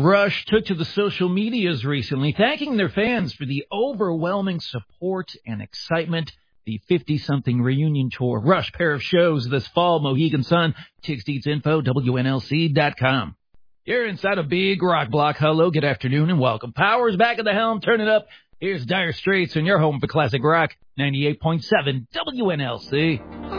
Rush took to the social medias recently, thanking their fans for the overwhelming support and excitement. The 50-something reunion tour, Rush pair of shows this fall, Mohegan Sun, Tickets Deeds Info, WNLC.com. You're inside a big rock block. Hello, good afternoon, and welcome. Power's back at the helm. Turn it up. Here's Dire Straits and your home for classic rock, 98.7 WNLC.